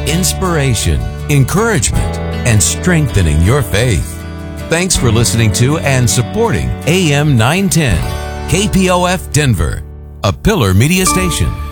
inspiration, encouragement, and strengthening your faith. Thanks for listening to and supporting AM 910, KPOF Denver, a Pillar Media Station.